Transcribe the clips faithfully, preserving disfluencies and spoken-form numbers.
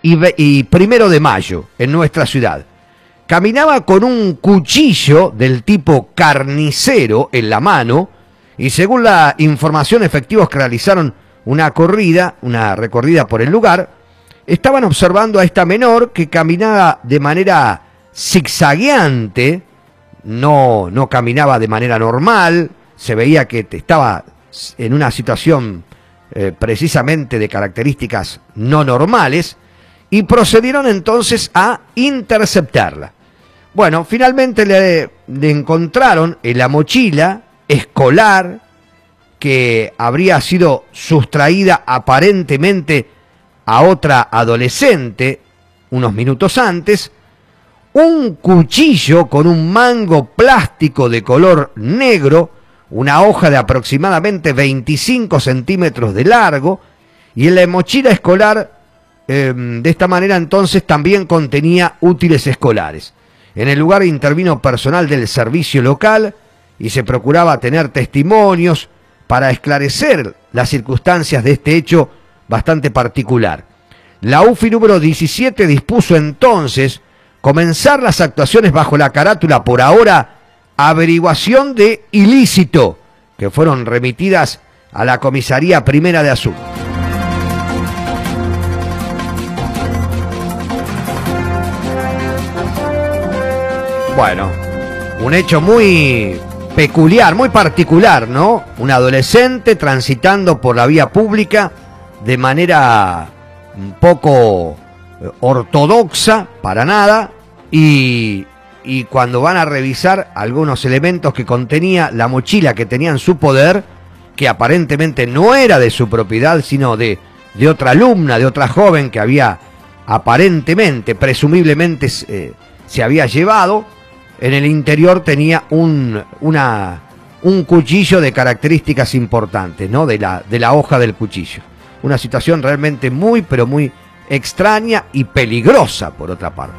y, y Primero de Mayo, en nuestra ciudad. Caminaba con un cuchillo del tipo carnicero en la mano y según la información, efectivos que realizaron una corrida, una recorrida por el lugar, estaban observando a esta menor que caminaba de manera zigzagueante, no, no caminaba de manera normal, se veía que estaba en una situación eh, precisamente de características no normales, y procedieron entonces a interceptarla. Bueno, finalmente le, le encontraron en la mochila escolar que habría sido sustraída aparentemente a otra adolescente unos minutos antes, un cuchillo con un mango plástico de color negro, una hoja de aproximadamente veinticinco centímetros de largo, y en la mochila escolar eh, de esta manera entonces también contenía útiles escolares. En el lugar intervino personal del servicio local y se procuraba tener testimonios para esclarecer las circunstancias de este hecho bastante particular. La U F I número diecisiete dispuso entonces comenzar las actuaciones bajo la carátula, por ahora, averiguación de ilícito, que fueron remitidas a la Comisaría Primera de Asuntos. Bueno, un hecho muy peculiar, muy particular, ¿no? Un adolescente transitando por la vía pública de manera un poco ortodoxa, para nada, y, y cuando van a revisar algunos elementos que contenía la mochila que tenía en su poder, que aparentemente no era de su propiedad, sino de, de otra alumna, de otra joven que había aparentemente, presumiblemente eh, se había llevado, en el interior tenía un, una, un cuchillo de características importantes, ¿no? De la, de la hoja del cuchillo. Una situación realmente muy, pero muy extraña y peligrosa, por otra parte.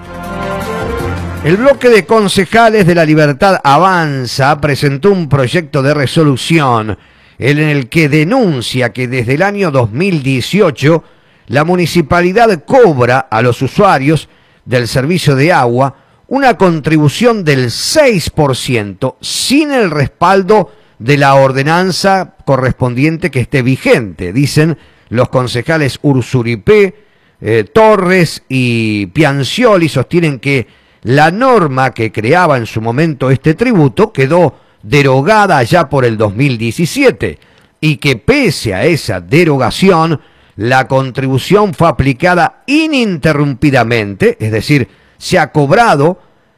El bloque de concejales de La Libertad Avanza presentó un proyecto de resolución en el que denuncia que desde el año dos mil dieciocho la municipalidad cobra a los usuarios del servicio de agua una contribución del seis por ciento sin el respaldo de la ordenanza correspondiente que esté vigente, dicen los concejales Ursuripé, eh, Torres y Piancioli. Sostienen que la norma que creaba en su momento este tributo quedó derogada allá por el dos mil diecisiete y que pese a esa derogación la contribución fue aplicada ininterrumpidamente, es decir, se ha cobrado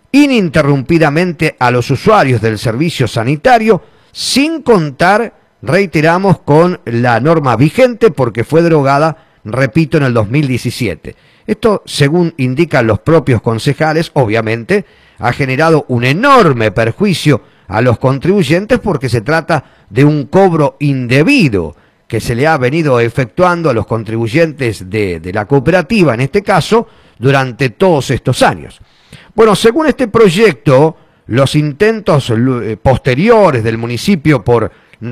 ininterrumpidamente a los usuarios del servicio sanitario, sin contar, reiteramos, con la norma vigente, porque fue derogada, repito, en el dos mil diecisiete. Esto, según indican los propios concejales, obviamente, ha generado un enorme perjuicio a los contribuyentes porque se trata de un cobro indebido que se le ha venido efectuando a los contribuyentes de, de la cooperativa, en este caso, durante todos estos años. Bueno, según este proyecto, los intentos posteriores del municipio por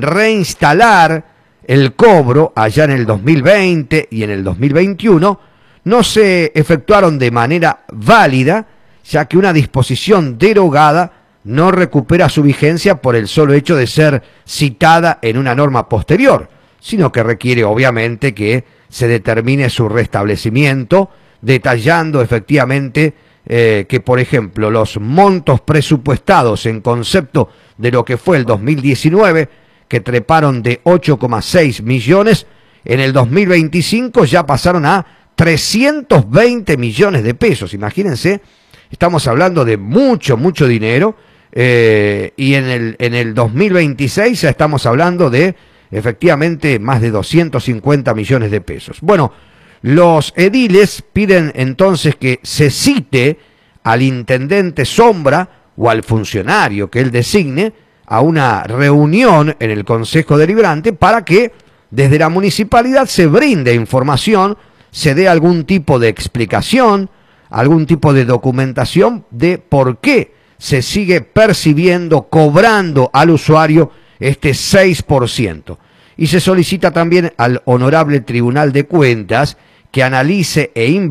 reinstalar el cobro allá en el dos mil veinte y en el dos mil veintiuno no se efectuaron de manera válida, ya que una disposición derogada no recupera su vigencia por el solo hecho de ser citada en una norma posterior, sino que requiere obviamente que se determine su restablecimiento, detallando efectivamente eh, que, por ejemplo, los montos presupuestados en concepto de lo que fue el dos mil diecinueve, que treparon de ocho coma seis millones, en el dos mil veinticinco ya pasaron a trescientos veinte millones de pesos. Imagínense, estamos hablando de mucho, mucho dinero, eh, y en el, en el dos mil veintiséis ya estamos hablando de efectivamente más de doscientos cincuenta millones de pesos. Bueno, los ediles piden entonces que se cite al intendente Sombra o al funcionario que él designe a una reunión en el Consejo Deliberante para que desde la municipalidad se brinde información, se dé algún tipo de explicación, algún tipo de documentación de por qué se sigue percibiendo, cobrando al usuario este seis por ciento. Y se solicita también al Honorable Tribunal de Cuentas que analice e investigue